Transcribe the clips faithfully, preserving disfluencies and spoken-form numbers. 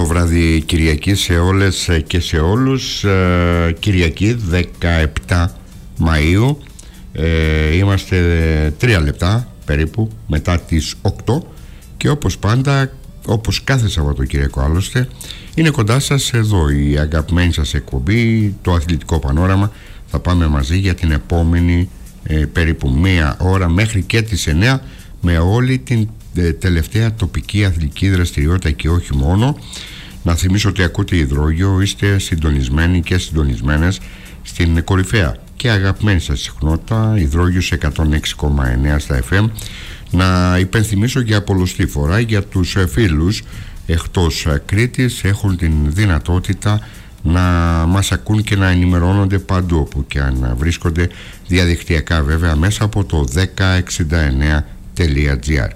Καλό βράδυ Κυριακή σε όλες και σε όλους. Κυριακή δεκαεπτά Μαΐου. ε, Είμαστε τρία λεπτά περίπου μετά τις οκτώ. Και όπως πάντα, όπως κάθε Σαββατοκύριακο άλλωστε, είναι κοντά σας εδώ η αγαπημένη σας εκπομπή, το Αθλητικό Πανόραμα. Θα πάμε μαζί για την επόμενη ε, περίπου μία ώρα μέχρι και τις εννιά, με όλη την ε, τελευταία τοπική αθλητική δραστηριότητα και όχι μόνο. Να θυμίσω ότι ακούτε υδρόγειο, είστε συντονισμένοι και συντονισμένες στην κορυφαία και αγαπημένη σας συχνότητα υδρόγειος εκατόν έξι κόμμα εννέα στα εφ εμ. Να υπενθυμίσω για πολλοστή φορά για τους φίλους εκτός Κρήτης, έχουν την δυνατότητα να μας ακούν και να ενημερώνονται παντού όπου και αν βρίσκονται, διαδικτυακά βέβαια, μέσα από το δέκα εξήντα εννέα τελεία τζι άρ.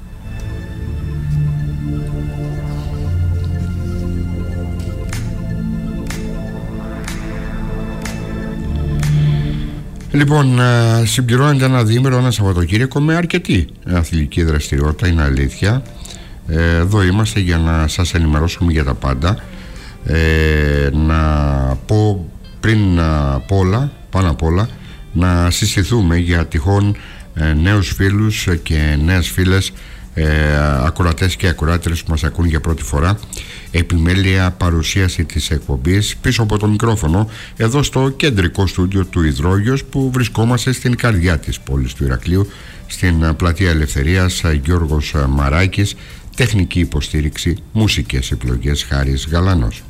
Λοιπόν, συμπληρώνεται ένα διήμερο, ένα Σαββατοκύριακο με αρκετή αθλητική δραστηριότητα, είναι αλήθεια. Εδώ είμαστε για να σας ενημερώσουμε για τα πάντα. ε, Να πω πριν απ' όλα, πάνω απ' όλα, να συστηθούμε για τυχόν ε, νέους φίλους και νέες φίλες, ε, ακροατές και ακροάτρες που μας ακούν για πρώτη φορά. Επιμέλεια παρουσίαση της εκπομπής πίσω από το μικρόφωνο, εδώ στο κεντρικό στούντιο του Υδρόγειος, που βρισκόμαστε στην καρδιά της πόλης του Ηρακλείου, στην πλατεία Ελευθερίας. Γιώργος Μαράκης, τεχνική υποστήριξη, μουσικές επιλογές Χάρης Γαλανός.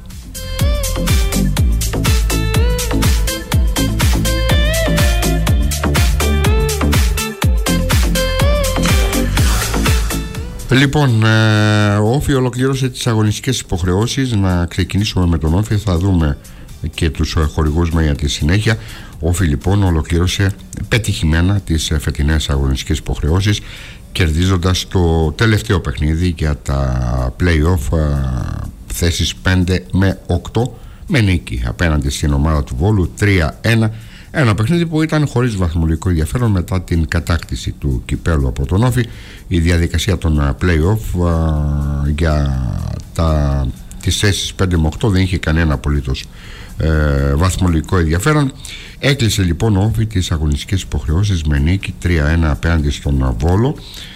Λοιπόν, ε, ο Όφι ολοκλήρωσε τις αγωνιστικές υποχρεώσεις. Να ξεκινήσουμε με τον Όφι, θα δούμε και τους χορηγούς με για τη συνέχεια. Ο Όφι λοιπόν ολοκλήρωσε πετυχημένα τις φετινές αγωνιστικές υποχρεώσεις, κερδίζοντας το τελευταίο παιχνίδι για τα play-off, ε, θέσεις πέντε με οκτώ, με νίκη απέναντι στην ομάδα του Βόλου τρία ένα. Ένα παιχνίδι που ήταν χωρίς βαθμολογικό ενδιαφέρον μετά την κατάκτηση του κυπέλου από τον Όφι. Η διαδικασία των play-off α, για τα, τις θέσεις πέντε με οκτώ δεν είχε κανένα απολύτως ε, βαθμολογικό ενδιαφέρον. Έκλεισε λοιπόν ο Όφι τις αγωνιστικές υποχρεώσεις με νίκη τρία ένα απέναντι στον Βόλο.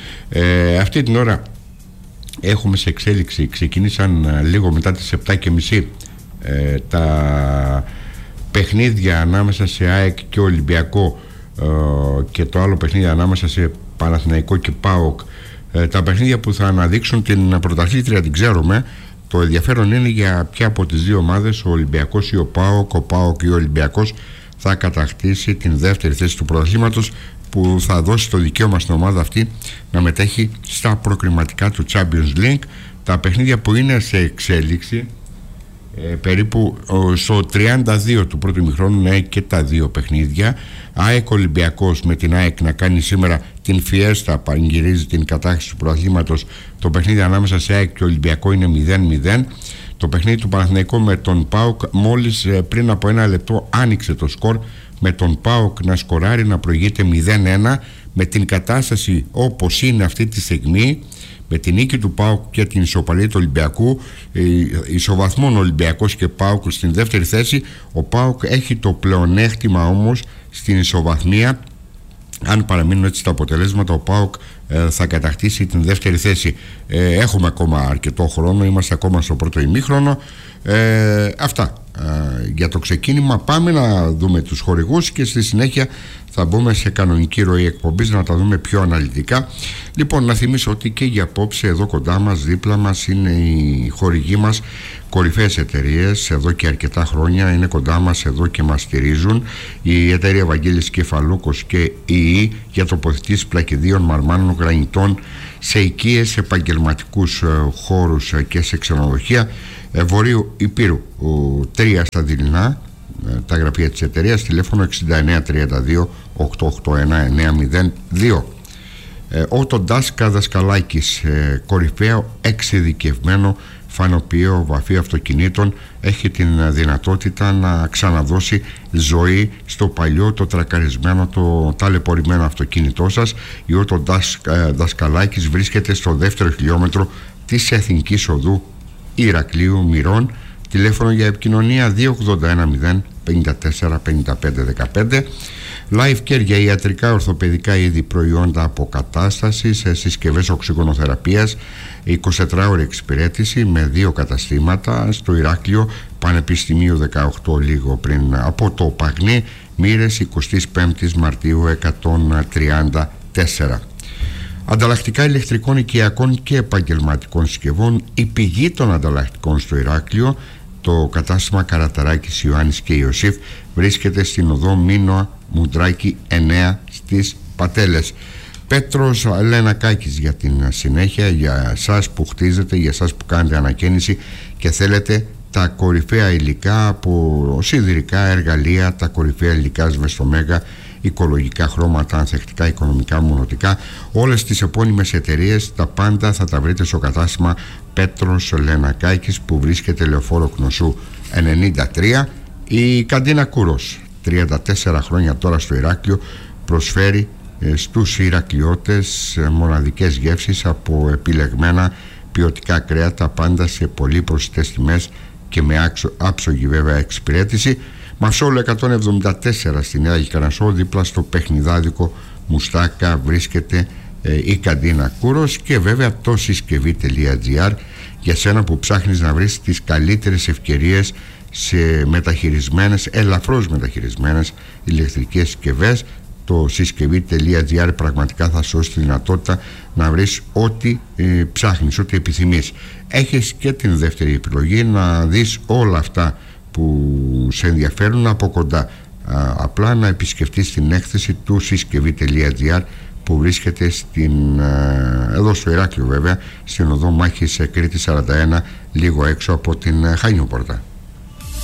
Ε, αυτή την ώρα έχουμε σε εξέλιξη, ξεκίνησαν λίγο μετά τις επτά και μισή ε, τα παιχνίδια ανάμεσα σε ΑΕΚ και Ολυμπιακό, ε, και το άλλο παιχνίδι ανάμεσα σε Παναθηναϊκό και ΠΑΟΚ. ε, τα παιχνίδια που θα αναδείξουν την πρωταθλήτρια την ξέρουμε. Το ενδιαφέρον είναι για ποια από τις δύο ομάδες, ο Ολυμπιακός ή ο ΠΑΟΚ, ο ΠΑΟΚ ή ο Ολυμπιακός, θα κατακτήσει την δεύτερη θέση του πρωταθλήματος, που θα δώσει το δικαίωμα στην ομάδα αυτή να μετέχει στα προκριματικά του Champions League. Τα παιχνίδια που είναι σε εξέλιξη, Ε, περίπου στο τριάντα δύο του πρώτου ημιχρόνου, να έχει και τα δύο παιχνίδια. ΑΕΚ Ολυμπιακός, με την ΑΕΚ να κάνει σήμερα την φιέστα, πανηγυρίζει την κατάκτηση του πρωταθλήματος. Το παιχνίδι ανάμεσα σε ΑΕΚ και Ολυμπιακό είναι μηδέν μηδέν. Το παιχνίδι του Παναθηναϊκού με τον ΠΑΟΚ μόλις ε, πριν από ένα λεπτό άνοιξε το σκορ, με τον ΠΑΟΚ να σκοράρει, να προηγείται μηδέν ένα. Με την κατάσταση όπως είναι αυτή τη στιγμή, με την νίκη του ΠΑΟΚ και την ισοπαλία του Ολυμπιακού, ισοβαθμών Ολυμπιακός και ΠΑΟΚ στην δεύτερη θέση. Ο ΠΑΟΚ έχει το πλεονέκτημα όμως στην ισοβαθμία. Αν παραμείνουν έτσι τα αποτελέσματα, ο ΠΑΟΚ ε, θα κατακτήσει την δεύτερη θέση. ε, Έχουμε ακόμα αρκετό χρόνο, είμαστε ακόμα στο πρώτο ημίχρονο. ε, Αυτά ε, για το ξεκίνημα. Πάμε να δούμε τους χορηγούς και στη συνέχεια θα μπούμε σε κανονική ροή εκπομπής να τα δούμε πιο αναλυτικά. Λοιπόν, να θυμίσω ότι και για απόψε εδώ κοντά μας, δίπλα μας, είναι οι χορηγοί μας, κορυφαίες εταιρείες εδώ και αρκετά χρόνια, είναι κοντά μας εδώ και μας στηρίζουν. Η εταιρεία Βαγγέλης Κεφαλούκος και η ΙΗ για τοποθετήσεις πλακιδίων, μαρμάνων, γρανιτών σε οικίες, επαγγελματικούς χώρους και σε ξενοδοχεία. Βορείου Υπήρου τρία στα Δειλινά, τα γραφεία της εταιρείας, τηλέφωνο εξήντα εννέα τριάντα δύο οκτακόσια ογδόντα ένα εννιακόσια δύο. Ο Τοντάσκα Δασκαλάκης, κορυφαίο εξειδικευμένο φανοποιείο βαφή αυτοκινήτων, έχει την δυνατότητα να ξαναδώσει ζωή στο παλιό, το τρακαρισμένο, το ταλαιπωρημένο αυτοκίνητό σας. Η Ότο Δασκαλάκης βρίσκεται στο δεύτερο χιλιόμετρο της Εθνικής Οδού Ηρακλείου Μυρών. Τηλέφωνο για επικοινωνία δύο ογδόντα ένα μηδέν πενήντα τέσσερα πενήντα πέντε δεκαπέντε. Life Care για ιατρικά ορθοπαιδικά είδη προϊόντα αποκατάστασης, συσκευές οξυγονοθεραπείας, εικοσιτετράωρη εξυπηρέτηση με δύο καταστήματα στο Ηράκλειο Πανεπιστημίου δεκαοκτώ, λίγο πριν από το Παγνί, Μοίρες, εικοστή πέμπτη Μαρτίου εκατόν τριάντα τέσσερα. Ανταλλακτικά ηλεκτρικών, οικιακών και επαγγελματικών συσκευών. Η πηγή των ανταλλακτικών στο Ηράκλειο, το κατάστημα Καραταράκης Ιωάννης και Ιωσήφ, βρίσκεται στην οδό Μίνωα Μουντράκη εννέα στις Πατέλες. Πέτρος Λενακάκης για την συνέχεια, για εσάς που χτίζετε, για εσάς που κάνετε ανακαίνιση και θέλετε τα κορυφαία υλικά από σιδηρικά εργαλεία, τα κορυφαία υλικά σβεστομέγα, οικολογικά χρώματα, ανθεκτικά, οικονομικά, μονοτικά, όλες τις επώνυμες εταιρείες, τα πάντα θα τα βρείτε στο κατάστημα Πέτρος Λενακάκης που βρίσκεται Λεωφόρο Κνωσού ενενήντα τρία. Η Καντίνα Κούρος, τριάντα τέσσερα χρόνια τώρα στο Ηράκλειο, προσφέρει ε, στους Ηρακλειώτες ε, μοναδικές γεύσεις από επιλεγμένα ποιοτικά κρέατα, πάντα σε πολύ προσιτές τιμές και με άξο, άψογη βέβαια εξυπηρέτηση. Μασόλο εκατόν εβδομήντα τέσσερα στη Νέα Λικαρνασσό, δίπλα στο παιχνιδάδικο Μουστάκα, βρίσκεται ε, η Καντίνα Κούρος. Και βέβαια το συσκευή τελεία τζι άρ για σένα που ψάχνεις να βρεις τις καλύτερες ευκαιρίες σε μεταχειρισμένες, ελαφρώς μεταχειρισμένες ηλεκτρικές συσκευές. Το συσκευή τελεία τζι άρ πραγματικά θα σου δώσει τη δυνατότητα να βρεις ό,τι ε, ψάχνεις, ό,τι επιθυμείς. Έχεις και την δεύτερη επιλογή να δεις όλα αυτά που σε ενδιαφέρουν από κοντά. Α, απλά να επισκεφτείς την έκθεση του συσκευή τελεία τζι άρ που βρίσκεται στην, α, εδώ στο Ηράκλειο βέβαια, στην οδό Μάχης Κρήτης σαράντα ένα, λίγο έξω από την Χανιόπορτα.